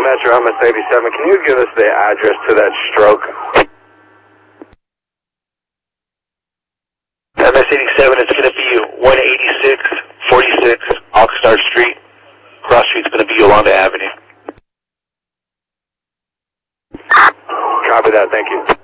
Metro MS-87, can you give us the address to that stroke? MS-87, it's going to be 18646 Oxnard Street. Cross Street's going to be Yolanda Avenue. Copy that, thank you.